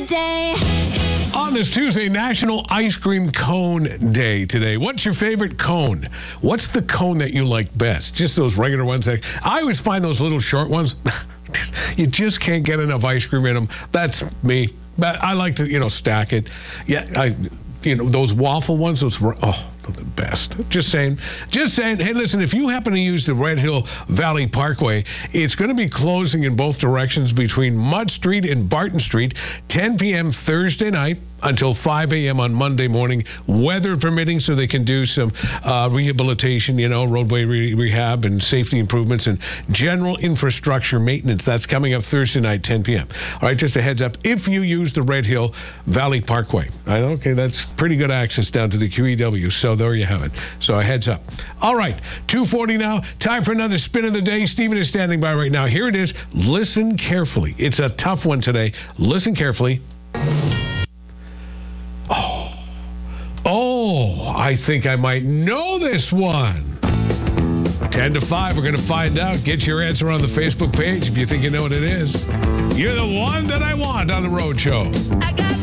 day. On this Tuesday, National Ice Cream Cone Day today. What's your favorite cone? What's the cone that you like best? Just those regular ones. I always find those little short ones, you just can't get enough ice cream in them. That's me. But I like to, stack it. Yeah, those waffle ones, they're the best. Just saying. Hey, listen, if you happen to use the Red Hill Valley Parkway, it's going to be closing in both directions between Mudd Street and Barton Street, 10 p.m. Thursday night until 5 a.m. on Monday morning, weather permitting, so they can do some rehabilitation, roadway rehab and safety improvements and general infrastructure maintenance. That's coming up Thursday night, 10 p.m. All right, just a heads up, if you use the Red Hill Valley Parkway. Okay, that's pretty good access down to the QEW, so there you have it. So a heads up. All right, 2:40 now. Time for another spin of the day. Stephen is standing by right now. Here it is. Listen carefully. It's a tough one today. Listen carefully. Oh, I think I might know this one. 10 to 5, we're going to find out. Get your answer on the Facebook page if you think you know what it is. You're the one that I want on the Road Show.